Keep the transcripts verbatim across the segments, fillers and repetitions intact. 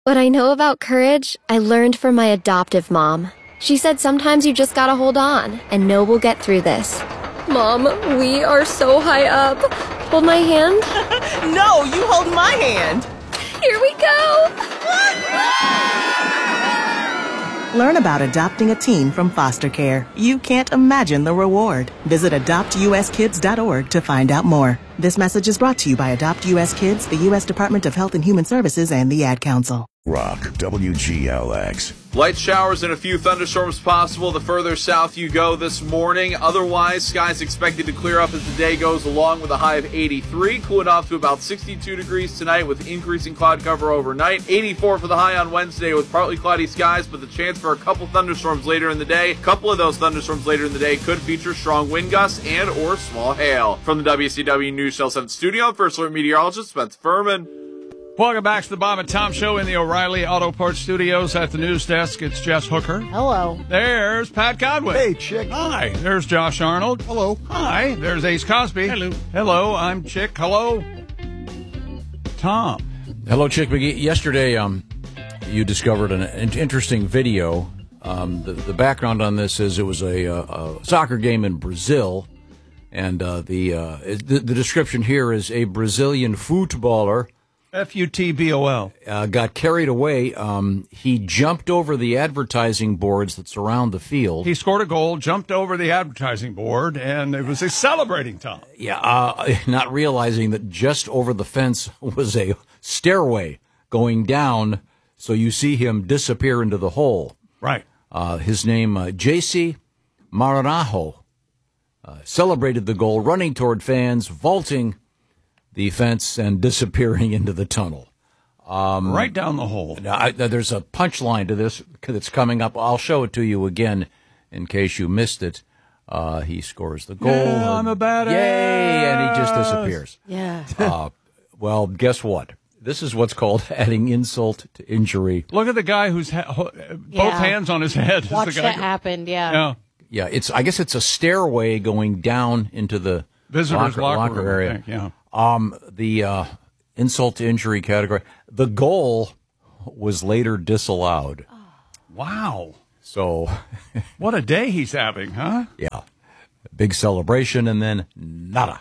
What I know about courage, I learned from my adoptive mom. She said sometimes you just gotta hold on and know we'll get through this. Mom, we are so high up. Hold my hand. No, you hold my hand. Here we go. Learn about adopting a teen from foster care. You can't imagine the reward. Visit adopt u s kids dot org to find out more. This message is brought to you by Adopt U S Kids, the U S Department of Health and Human Services, and the Ad Council. Rock, W G L X. Light showers and a few thunderstorms possible the further south you go this morning. Otherwise, skies expected to clear up as the day goes along with a high of eighty-three, cooling off to about sixty-two degrees tonight with increasing cloud cover overnight. eighty-four for the high on Wednesday with partly cloudy skies, but the chance for a couple thunderstorms later in the day. A couple of those thunderstorms later in the day could feature strong wind gusts and or small hail. From the W C W News Channel seven studio, First Alert meteorologist Spencer Furman. Welcome back to the Bob and Tom Show in the O'Reilly Auto Parts Studios. At the news desk, it's Jess Hooker. Hello. There's Pat Godwin. Hey, Chick. Hi. There's Josh Arnold. Hello. Hi. There's Ace Cosby. Hello. Hello, I'm Chick. Hello. Tom. Hello, Chick McGee. Yesterday, um, you discovered an, an interesting video. Um, the, the background on this is it was a, a, a soccer game in Brazil, and uh, the, uh, the the description here is a Brazilian footballer F U T B O L. Uh, got carried away. Um, he jumped over the advertising boards that surround the field. He scored a goal, jumped over the advertising board, and it was a celebrating, Tom. Yeah, uh, not realizing that just over the fence was a stairway going down, so you see him disappear into the hole. Right. Uh, his name, uh, J C Maranhão, uh, celebrated the goal, running toward fans, vaulting the fence and disappearing into the tunnel. Um, right down the hole. Now, I, there's a punchline to this that's coming up. I'll show it to you again in case you missed it. Uh, he scores the goal. Yeah, I'm a badass. Yay, and he just disappears. Yeah. uh, well, guess what? This is what's called adding insult to injury. Look at the guy who's ha- both Yeah. hands on his head. Watch the guy that go- happen, yeah. Yeah. Yeah, it's. I guess it's a stairway going down into the Visitors' locker, locker, locker room, area. I think, yeah. Um, the uh, insult to injury category. The goal was later disallowed. Wow. So, what a day he's having, huh? Yeah. Big celebration and then nada.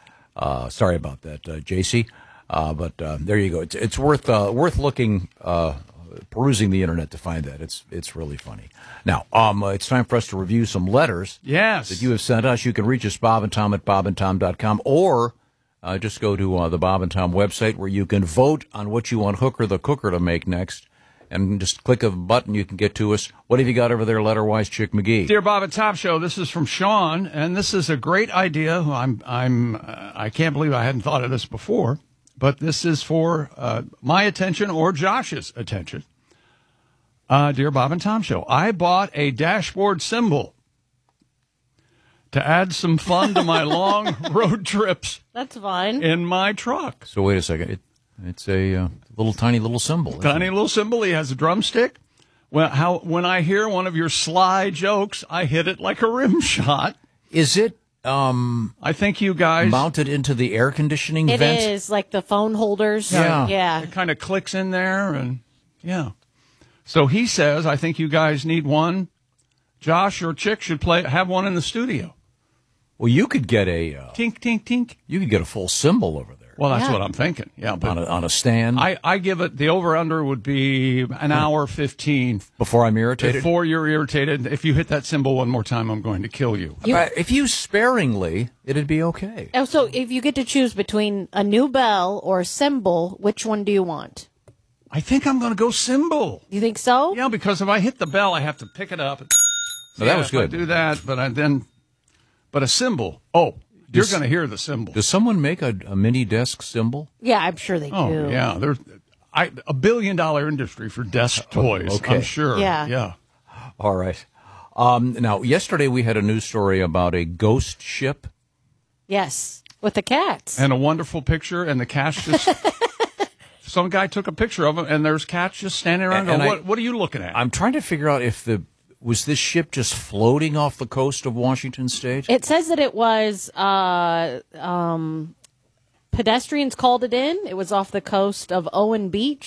Uh, sorry about that, uh, J C. Uh, but uh, there you go. It's, it's worth uh, worth looking, uh, perusing the internet to find that. It's it's really funny. Now, um, uh, it's time for us to review some letters. Yes. That you have sent us. You can reach us, Bob and Tom at bob and tom dot com, or uh, just go to uh, the Bob and Tom website where you can vote on what you want Hooker the Cooker to make next. And just click a button, you can get to us. What have you got over there, letter-wise, Chick McGee? Dear Bob and Tom Show, this is from Sean, and this is a great idea. I'm, I'm, uh, I can't believe I hadn't thought of this before, but this is for uh, my attention or Josh's attention. Uh, dear Bob and Tom Show, I bought a dashboard symbol to add some fun to my long road trips. That's fine. In my truck. So wait a second. It, it's a uh, little tiny little symbol. Tiny little symbol. He has a drumstick. Well, how when I hear one of your sly jokes, I hit it like a rim shot. Is it? Um, I think you guys mounted into the air conditioning It vent. It is like the phone holders. Yeah, yeah. It kind of clicks in there, and yeah. So he says, I think you guys need one. Josh or Chick should play have one in the studio. Well, you could get a uh, tink tink tink. You could get a full symbol over there. Well, that's yeah. what I'm thinking. Yeah, but on a, on a stand. I, I give it the over under would be an hour fifteen before I'm irritated. Before you're irritated, if you hit that symbol one more time, I'm going to kill you. you uh, if you sparingly, it'd be okay. Oh, so if you get to choose between a new bell or a symbol, which one do you want? I think I'm going to go symbol. You think so? Yeah, because if I hit the bell, I have to pick it up. No, yeah, that was if good. I do that, but I then, but a symbol. Oh. You're going to hear the symbol. Does someone make a, a mini desk symbol? Yeah, I'm sure they oh, do. Oh, yeah. There's I, a billion dollar industry for desk toys, okay. I'm sure. Yeah. Yeah. All right. Um, now, yesterday we had a news story about a ghost ship. Yes, with the cats. And a wonderful picture, and the cats just... some guy took a picture of them, and there's cats just standing around and, going, and what, I, what are you looking at? I'm trying to figure out if the... Was this ship just floating off the coast of Washington State? It says that it was, uh, um, pedestrians called it in. It was off the coast of Owen Beach.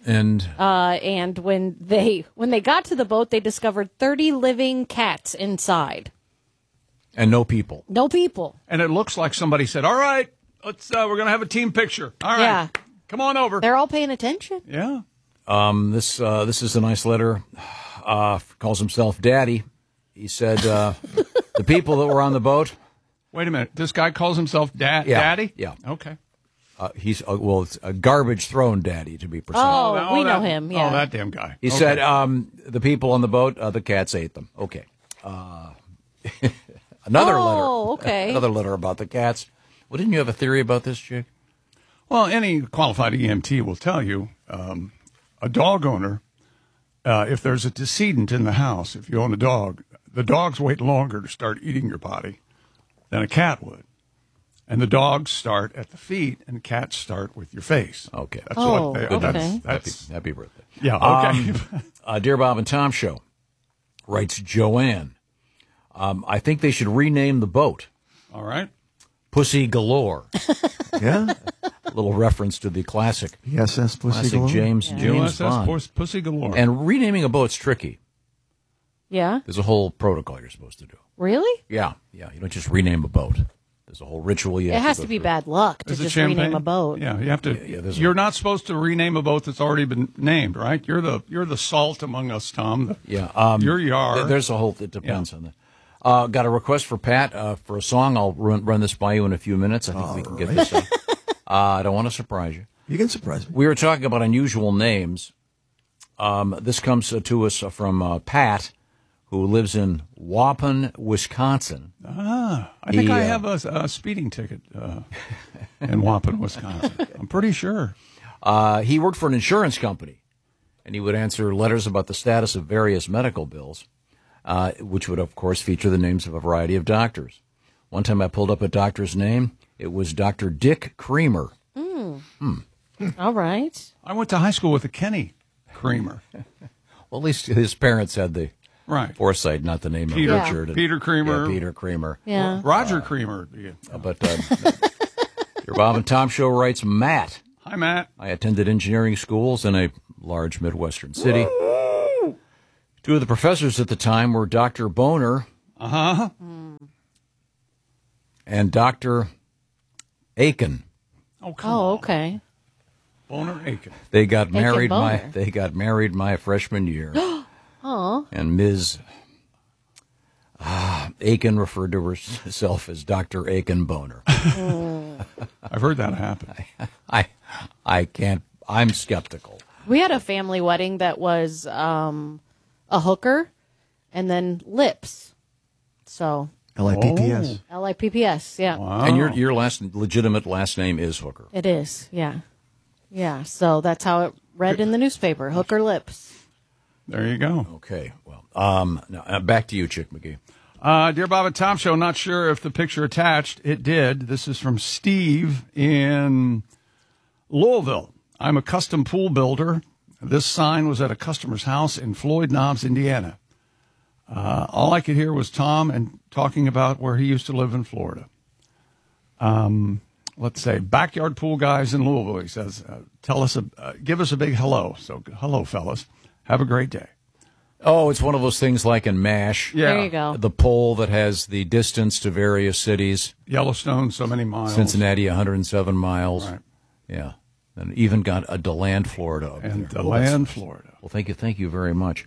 And Uh, and when they when they got to the boat, they discovered thirty living cats inside. and no people. No people. And it looks like somebody said, all right, let's. Uh, we're going to have a team picture. All right. Yeah. Come on over. They're all paying attention. Yeah. Um, this uh, this is a nice letter. Uh, calls himself Daddy. He said uh, the people that were on the boat. Wait a minute. This guy calls himself da- Yeah, Daddy? yeah. Okay. Uh, he's uh, well, it's a garbage thrown daddy to be precise. Oh, that- we that- know him. Yeah. Oh, that damn guy. He Okay. said um, the people on the boat, uh, the cats ate them. Okay. Uh, another Oh, letter. okay. Another letter about the cats. Well, didn't you have a theory about this, chick? Well, any qualified E M T will tell you um, a dog owner, uh, if there's a decedent in the house, if you own a dog, the dogs wait longer to start eating your body than a cat would. And the dogs start at the feet, and cats start with your face. Okay. That's Oh, what they, okay. that's, Happy, that's, happy birthday. yeah, okay. Um, uh, Dear Bob and Tom Show, writes Joanne. Um, I think they should rename the boat All right. Pussy Galore. Yeah. A little reference to the classic, P S S Pussy classic Galore. James U James S S Bond. Puss- Pussy Galore. And renaming a boat's tricky. Yeah. There's a whole protocol you're supposed to do. Really? Yeah, yeah. You don't just rename a boat. There's a whole ritual you It have has to, to go be through. bad luck to Is it just champagne? rename a boat. Yeah, you have to. Yeah, yeah, there's a- you're not supposed to rename a boat that's already been named, right? You're the you're the salt among us, Tom. The- Yeah, um, You're Yar. th- There's a whole. It depends on that. Uh, got a request for Pat uh, for a song. I'll run, run this by you in a few minutes. I think we can get this. Up. Uh, I don't want to surprise you. You can surprise me. We were talking about unusual names. Um, this comes uh, to us from uh, Pat, who lives in Waupun, Wisconsin. Ah, I think He, I uh, have a, a speeding ticket uh, in Waupun, Wisconsin. I'm pretty sure. Uh, he worked for an insurance company, and he would answer letters about the status of various medical bills, uh, which would, of course, feature the names of a variety of doctors. One time I pulled up a doctor's name. It was Doctor Dick Creamer. All right. I went to high school with a Kenny Creamer. Well, at least his parents had the Right. foresight not to name him Peter- Richard. and- Peter Creamer. Yeah, Peter Creamer. Yeah. Roger Creamer. Yeah. Uh, But uh, your Bob and Tom Show writes, Matt, Hi, Matt. I attended engineering schools in a large Midwestern city. Two of the professors at the time were Doctor Boner Uh huh. and Doctor Aiken. Oh, come Oh, on. okay. Boner Aiken. They got married my Boner. they got married my freshman year. Oh. And Miz Ah, Aiken referred to herself as Doctor Aiken Boner. I've heard that happen. I I can't I'm skeptical. We had a family wedding that was um, a hooker and then lips. So L I P P S. L I P P S, yeah. Wow. And your your last legitimate last name is Hooker. It is, yeah. Yeah, so that's how it read in the newspaper, hooker lips. There you go. Okay. Well, um now, uh, back to you, Chick McGee. Uh, Dear Bob and Tom Show, not sure if the picture attached. It did. This is from Steve in Louisville. I'm a custom pool builder. This sign was at a customer's house in Floyd Knobs, Indiana. Uh, all I could hear was Tom and talking about where he used to live in Florida. Um, let's say backyard pool guys in Louisville. He says, uh, "Tell us, a, uh, give us a big hello." So, hello, fellas. Have a great day. Oh, it's one of those things like in MASH. Yeah. There you go. The pole that has the distance to various cities. Yellowstone, so many miles. Cincinnati, one hundred seven miles. Right. Yeah. And even got a DeLand, Florida. Up And there. DeLand, Florida. Well, thank you, thank you very much.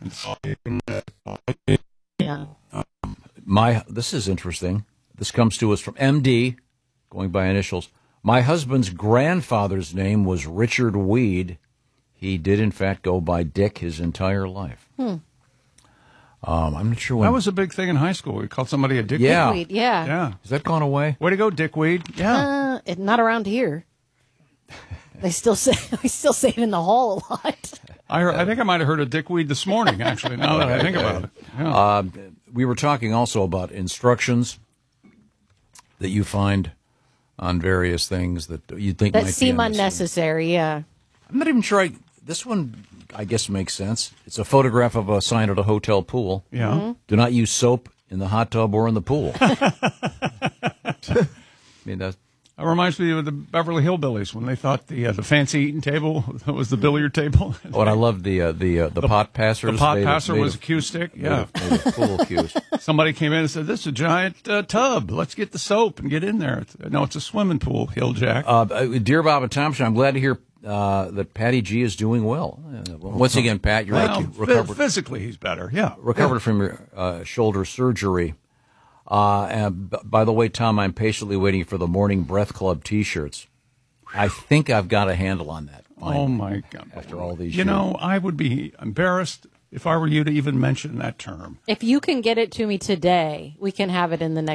Yeah. My this is interesting. This comes to us from M D, going by initials. My husband's grandfather's name was Richard Weed. He did, in fact, go by Dick his entire life. Hmm. Um, I'm not sure when. That was a big thing in high school. We called somebody a dickweed. Yeah. Dickweed, yeah. Yeah. Has that gone away? Way to go, dickweed. Yeah. Uh, it, not around here. They still say we still say it in the hall a lot. I heard, I think I might have heard a dickweed this morning, actually, now that I think about it. Yeah. Uh, we were talking also about instructions that you find on various things that you think That might seem be unnecessary, yeah. I'm not even sure. I, this one, I guess, makes sense. It's a photograph of a sign at a hotel pool. yeah. Mm-hmm. Do not use soap in the hot tub or in the pool. I mean, that, It reminds me of the Beverly Hillbillies when they thought the uh, the fancy eating table was the billiard table. Oh, and I love the uh, the, uh, the the pot passers. The pot made passer of, made was of, a cue stick. Yeah, made of, made of cool cues. Somebody came in and said, "This is a giant uh, tub. Let's get the soap and get in there." It's, no, it's a swimming pool. Hill Jack. Uh, dear Bob and Thompson, I'm glad to hear uh, that Patty G is doing well. Uh, once again, Pat, you're well, right. recovered physically, he's better. Yeah, recovered yeah. from your uh, shoulder surgery. Uh, and b- by the way, Tom, I'm patiently waiting for the Morning Breath Club T-shirts. I think I've got a handle on that. Oh my God! After all these, you years. know, I would be embarrassed if I were you to even mention that term. If you can get it to me today, we can have it in the next